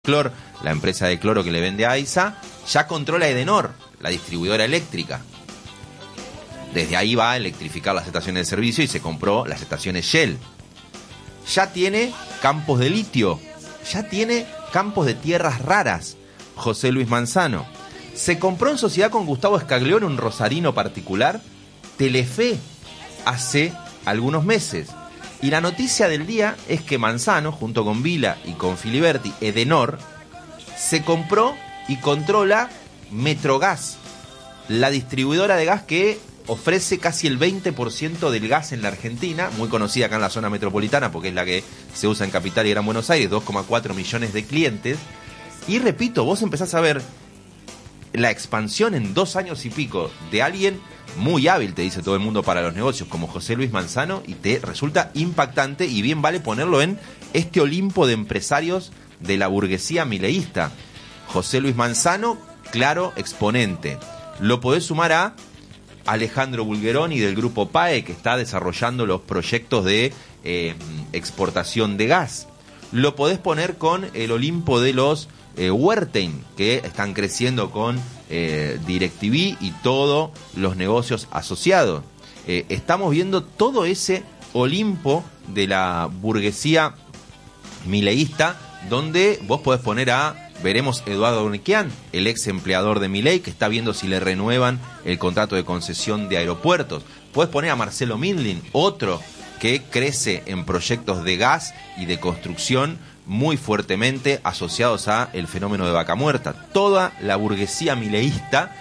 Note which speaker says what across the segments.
Speaker 1: Clor, la empresa de cloro que le vende a AISA, ya controla Edenor, la distribuidora eléctrica. Desde ahí va a electrificar las estaciones de servicio y se compró las estaciones Shell. Ya tiene campos de litio, ya tiene campos de tierras raras, José Luis Manzano. Se compró en sociedad con Gustavo Scaglione, un rosarino particular, Telefe, hace algunos meses. Y la noticia del día es que Manzano, junto con Vila y con Filiberti, Edenor, se compró y controla Metrogas, la distribuidora de gas que ofrece casi el 20% del gas en la Argentina, muy conocida acá en la zona metropolitana porque es la que se usa en Capital y Gran Buenos Aires, 2,4 millones de clientes. Y repito, vos empezás a ver la expansión en 2 años y pico de alguien muy hábil, te dice todo el mundo, para los negocios, como José Luis Manzano, y te resulta impactante, y bien vale ponerlo en este Olimpo de empresarios de la burguesía mileísta. José Luis Manzano, claro exponente. Lo podés sumar a Alejandro Bulgeroni del grupo PAE, que está desarrollando los proyectos de exportación de gas. Lo podés poner con el Olimpo de los Wertheim, que están creciendo con DirecTV y todos los negocios asociados. Estamos viendo todo ese Olimpo de la burguesía mileísta, donde vos podés poner a, veremos, Eduardo Urnequian, el ex empleador de Milei, que está viendo si le renuevan el contrato de concesión de aeropuertos. Podés poner a Marcelo Mindlin, otro que crece en proyectos de gas y de construcción muy fuertemente asociados a el fenómeno de Vaca Muerta. Toda la burguesía mileísta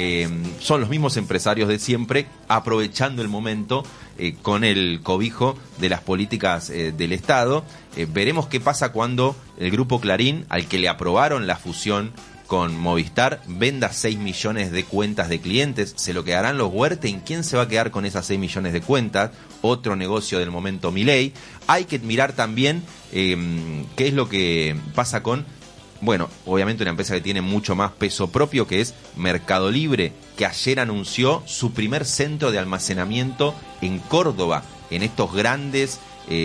Speaker 1: son los mismos empresarios de siempre, aprovechando el momento con el cobijo de las políticas del Estado. Veremos qué pasa cuando el grupo Clarín, al que le aprobaron la fusión con Movistar, venda 6 millones de cuentas de clientes. ¿Se lo quedarán los Wertheim? ¿Quién se va a quedar con esas 6 millones de cuentas? Otro negocio del momento Milei. Hay que mirar también qué es lo que pasa con, bueno, obviamente una empresa que tiene mucho más peso propio, que es Mercado Libre, que ayer anunció su primer centro de almacenamiento en Córdoba, en estos grandes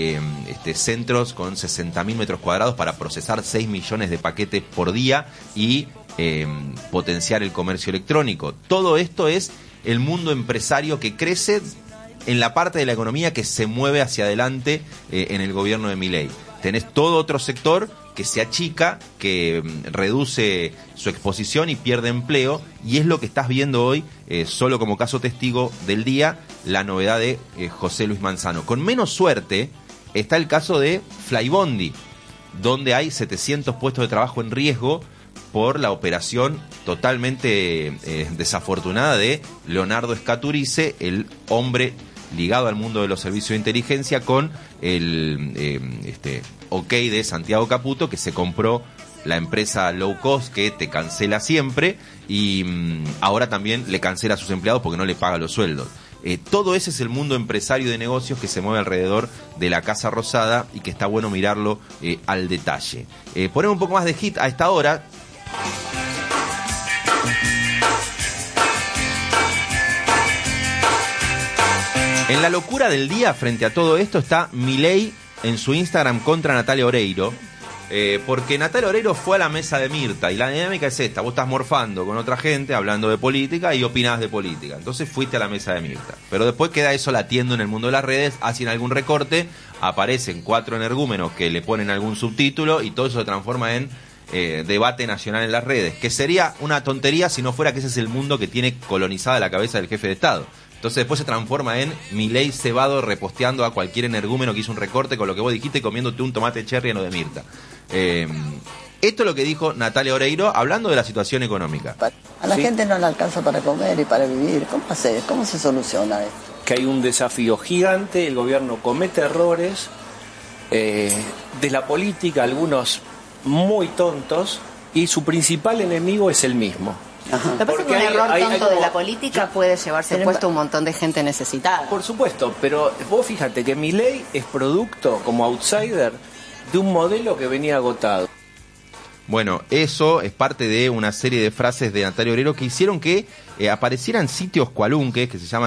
Speaker 1: centros con 60.000 metros cuadrados para procesar 6 millones de paquetes por día y potenciar el comercio electrónico. Todo esto es el mundo empresario que crece en la parte de la economía que se mueve hacia adelante en el gobierno de Milei. Tenés todo otro sector que se achica, que reduce su exposición y pierde empleo, y es lo que estás viendo hoy, solo como caso testigo del día, la novedad de José Luis Manzano. Con menos suerte está el caso de Flybondi, donde hay 700 puestos de trabajo en riesgo por la operación totalmente desafortunada de Leonardo Scaturice, el hombre ligado al mundo de los servicios de inteligencia, con el ok de Santiago Caputo, que se compró la empresa low cost que te cancela siempre y ahora también le cancela a sus empleados porque no le paga los sueldos. Todo ese es el mundo empresario de negocios que se mueve alrededor de la Casa Rosada y que está bueno mirarlo al detalle. Ponemos un poco más de hit a esta hora. En la locura del día, frente a todo esto, está Milei en su Instagram contra Natalia Oreiro, porque Natalia Oreiro fue a la mesa de Mirta, y la dinámica es esta: vos estás morfando con otra gente, hablando de política, y opinás de política. Entonces fuiste a la mesa de Mirta. Pero después queda eso latiendo en el mundo de las redes, hacen algún recorte, aparecen 4 energúmenos que le ponen algún subtítulo, y todo eso se transforma en debate nacional en las redes, que sería una tontería si no fuera que ese es el mundo que tiene colonizada la cabeza del jefe de Estado. Entonces después se transforma en Milei cebado reposteando a cualquier energúmeno que hizo un recorte con lo que vos dijiste, comiéndote un tomate cherry en lo de Mirta. Esto es lo que dijo Natalia Oreiro hablando de la situación económica.
Speaker 2: A la gente no le alcanza para comer y para vivir. ¿Cómo hace? ¿Cómo se soluciona esto?
Speaker 3: Que hay un desafío gigante, el gobierno comete errores de la política, algunos muy tontos, y su principal enemigo es el mismo.
Speaker 4: Lo que pasa es que un error tonto de la política puede llevarse puesto un montón de gente necesitada.
Speaker 3: Por supuesto, pero vos fíjate que Milei es producto, como outsider, de un modelo que venía agotado.
Speaker 1: Bueno, eso es parte de una serie de frases de Natalia Oreiro que hicieron que aparecieran sitios cualunques que se llaman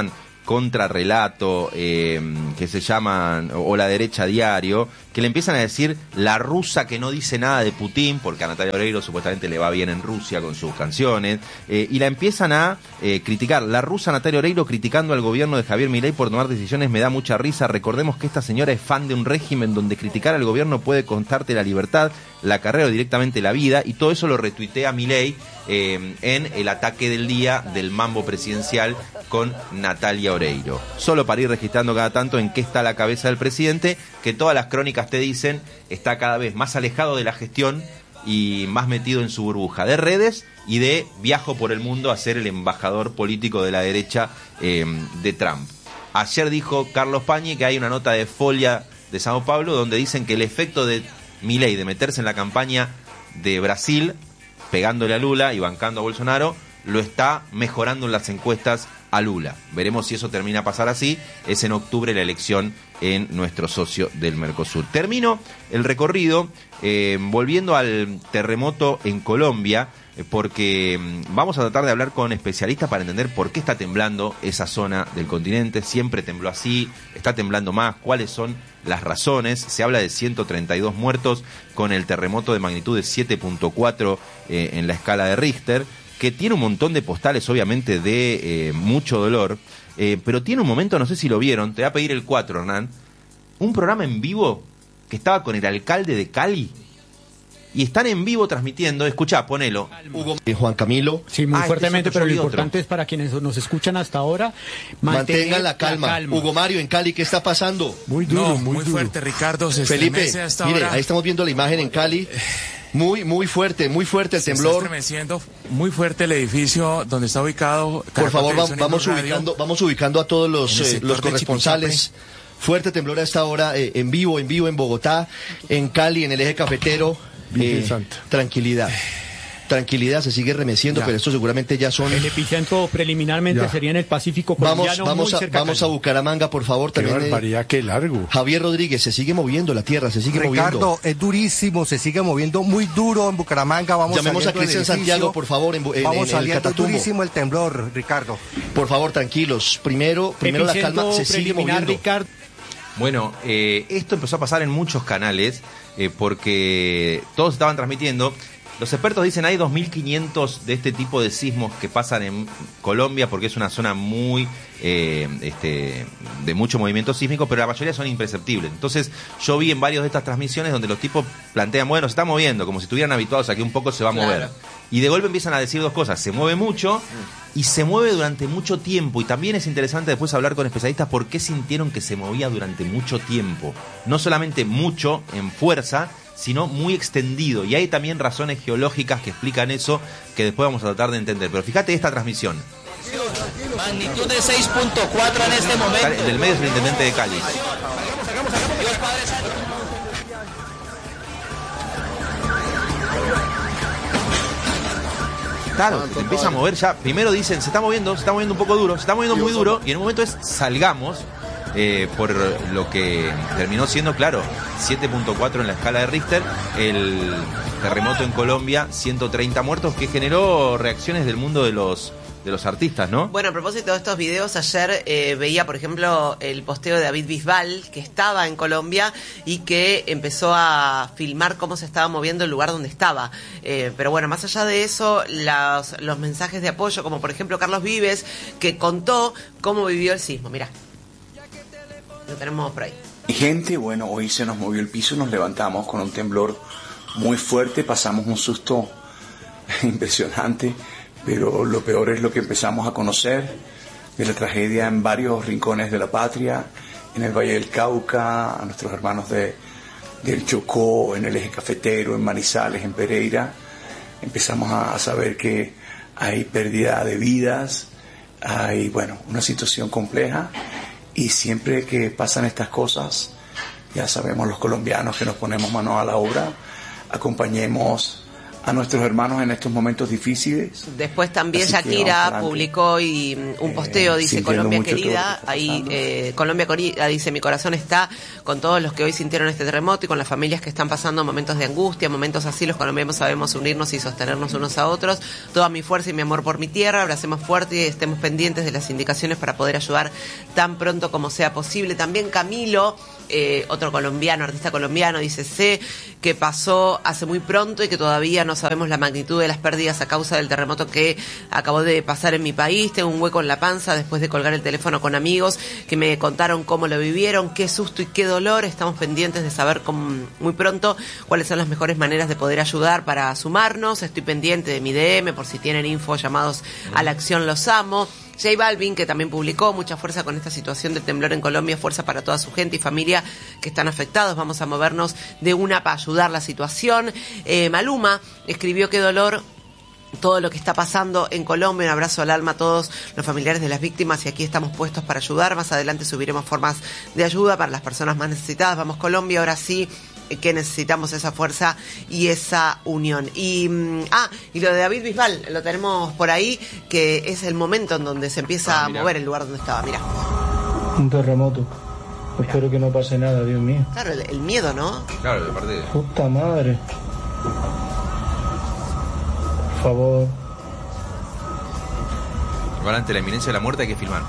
Speaker 1: contrarrelato que se llaman, o La Derecha Diario, que le empiezan a decir la rusa que no dice nada de Putin, porque a Natalia Oreiro supuestamente le va bien en Rusia con sus canciones, y la empiezan a criticar. La rusa Natalia Oreiro criticando al gobierno de Javier Milei por tomar decisiones me da mucha risa. Recordemos que esta señora es fan de un régimen donde criticar al gobierno puede costarte la libertad, la carrera o directamente la vida, y todo eso lo retuitea Milei en el ataque del día del mambo presidencial con Natalia Oreiro. Solo para ir registrando cada tanto en qué está la cabeza del presidente, que todas las crónicas te dicen está cada vez más alejado de la gestión y más metido en su burbuja de redes y de viajo por el mundo a ser el embajador político de la derecha de Trump. Ayer dijo Carlos Pañi que hay una nota de Folha de Sao Paulo donde dicen que el efecto de Milei de meterse en la campaña de Brasil, pegándole a Lula y bancando a Bolsonaro, lo está mejorando en las encuestas a Lula. Veremos si eso termina a pasar así. Es en octubre la elección en nuestro socio del Mercosur. Termino el recorrido volviendo al terremoto en Colombia, porque vamos a tratar de hablar con especialistas para entender por qué está temblando esa zona del continente. Siempre tembló así, está temblando más, cuáles son las razones. Se habla de 132 muertos con el terremoto de magnitud de 7.4 en la escala de Richter, que tiene un montón de postales obviamente de mucho dolor, pero tiene un momento, no sé si lo vieron, te voy a pedir el 4, Hernán, un programa en vivo que estaba con el alcalde de Cali, y están en vivo transmitiendo. Escuchá, ponelo.
Speaker 5: Hugo y Juan Camilo.
Speaker 6: Sí, muy fuertemente,
Speaker 1: este
Speaker 6: pero lo importante es para quienes nos escuchan hasta ahora,
Speaker 5: mantengan la calma. Hugo Mario, en Cali, ¿qué está pasando?
Speaker 7: Muy duro, muy fuerte, Ricardo.
Speaker 5: Felipe, mire, ahí estamos viendo la imagen en Cali. Muy fuerte el temblor.
Speaker 7: Está estremeciendo muy fuerte el edificio donde está ubicado.
Speaker 5: Por favor, vamos ubicando a todos los corresponsales. Fuerte temblor a esta hora, en vivo en Bogotá, en Cali, en el eje cafetero. Tranquilidad, se sigue remeciendo, pero esto seguramente ya son...
Speaker 6: El epicentro preliminarmente sería en el Pacífico colombiano.
Speaker 5: Vamos a Bucaramanga, por favor.
Speaker 8: Qué
Speaker 5: también,
Speaker 8: barbaridad, qué largo.
Speaker 5: Javier Rodríguez, se sigue moviendo la tierra, se sigue moviendo.
Speaker 8: Ricardo, es durísimo, se sigue moviendo muy duro en Bucaramanga.
Speaker 5: Llamemos a Cristian Santiago, por favor,
Speaker 8: vamos saliendo,
Speaker 5: el Catatumbo.
Speaker 8: Durísimo el temblor, Ricardo.
Speaker 5: Por favor, tranquilos. Primero la calma, se sigue moviendo.
Speaker 6: Ricardo.
Speaker 1: Bueno, esto empezó a pasar en muchos canales porque todos estaban transmitiendo. Los expertos dicen hay 2.500 de este tipo de sismos que pasan en Colombia porque es una zona muy de mucho movimiento sísmico, pero la mayoría son imperceptibles. Entonces yo vi en varios de estas transmisiones donde los tipos plantean, bueno, se está moviendo, como si estuvieran habituados a que un poco se va a mover. Y de golpe empiezan a decir dos cosas: se mueve mucho y se mueve durante mucho tiempo. Y también es interesante después hablar con especialistas por qué sintieron que se movía durante mucho tiempo. No solamente mucho en fuerza, sino muy extendido. Y hay también razones geológicas que explican eso, que después vamos a tratar de entender. Pero fíjate esta transmisión.
Speaker 9: Magnitud de 6.4 en este momento.
Speaker 1: Del medio es el intendente de Cali. Claro, se empieza a mover ya. Primero dicen, se está moviendo un poco duro, se está moviendo muy duro. Y en un momento es, salgamos. Por lo que terminó siendo, claro, 7.4 en la escala de Richter, el terremoto en Colombia, 130 muertos, que generó reacciones del mundo de los artistas, ¿no?
Speaker 10: Bueno, a propósito de estos videos, ayer veía, por ejemplo, el posteo de David Bisbal, que estaba en Colombia y que empezó a filmar cómo se estaba moviendo el lugar donde estaba. Pero bueno, más allá de eso, los mensajes de apoyo, como por ejemplo Carlos Vives, que contó cómo vivió el sismo. Mirá. Lo tenemos por ahí.
Speaker 11: Gente, bueno, hoy se nos movió el piso, nos levantamos con un temblor muy fuerte, pasamos un susto impresionante, pero lo peor es lo que empezamos a conocer de la tragedia en varios rincones de la patria, en el Valle del Cauca, a nuestros hermanos del Chocó, en el eje cafetero, en Manizales, en Pereira. Empezamos a saber que hay pérdida de vidas, hay, bueno, una situación compleja. Y siempre que pasan estas cosas, ya sabemos los colombianos que nos ponemos manos a la obra, acompañemos a nuestros hermanos en estos momentos difíciles.
Speaker 10: Después también Shakira publicó un posteo, dice Colombia querida, ahí Colombia querida, dice mi corazón está con todos los que hoy sintieron este terremoto y con las familias que están pasando momentos de angustia, momentos así, los colombianos sabemos unirnos y sostenernos unos a otros, toda mi fuerza y mi amor por mi tierra, abracemos fuerte y estemos pendientes de las indicaciones para poder ayudar tan pronto como sea posible. También Camilo, otro colombiano, artista colombiano, dice, sé que pasó hace muy pronto y que todavía no sabemos la magnitud de las pérdidas a causa del terremoto que acabó de pasar en mi país. Tengo un hueco en la panza después de colgar el teléfono con amigos que me contaron cómo lo vivieron, qué susto y qué dolor. Estamos pendientes de saber muy pronto cuáles son las mejores maneras de poder ayudar para sumarnos. Estoy pendiente de mi DM por si tienen info, llamados a la acción, los amo. J Balvin, que también publicó mucha fuerza con esta situación del temblor en Colombia, fuerza para toda su gente y familia que están afectados, vamos a movernos de una para ayudar la situación. Maluma escribió qué dolor todo lo que está pasando en Colombia, un abrazo al alma a todos los familiares de las víctimas y aquí estamos puestos para ayudar. Más adelante subiremos formas de ayuda para las personas más necesitadas. Vamos Colombia, ahora sí que necesitamos esa fuerza y esa unión. Y lo de David Bisbal lo tenemos por ahí, que es el momento en donde se empieza a mover el lugar donde estaba. Mira,
Speaker 12: un terremoto. Espero que no pase nada, Dios mío.
Speaker 10: Claro, el miedo, ¿no?
Speaker 1: Claro, de parte de...
Speaker 12: Puta madre. Por favor.
Speaker 1: Igual ante la inminencia de la muerte hay que filmar.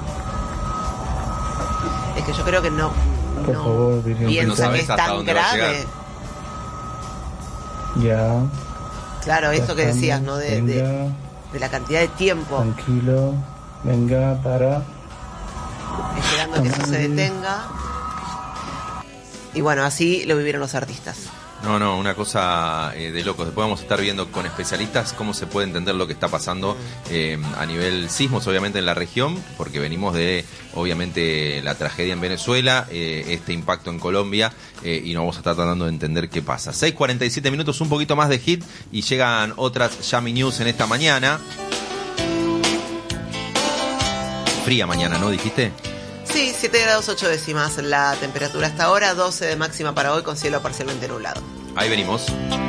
Speaker 10: Es que yo creo que no
Speaker 12: por favor,
Speaker 10: piensa que es tan grave.
Speaker 12: Ya.
Speaker 10: Claro, esto que decías, ¿no? De la cantidad de tiempo.
Speaker 12: Tranquilo, venga, para.
Speaker 10: Esperando que eso se detenga. Y bueno, así lo vivieron los artistas.
Speaker 1: No, una cosa de locos. Después vamos a estar viendo con especialistas cómo se puede entender lo que está pasando a nivel sismos, obviamente en la región, porque venimos de, obviamente, la tragedia en Venezuela, este impacto en Colombia, y nos vamos a estar tratando de entender qué pasa. 6:47 minutos, un poquito más de hit, y llegan otras Yami News en esta mañana. Fría mañana, ¿no? ¿Dijiste?
Speaker 10: Sí, 7 grados 8 décimas la temperatura hasta ahora, 12 de máxima para hoy con cielo parcialmente nublado.
Speaker 1: Ahí venimos.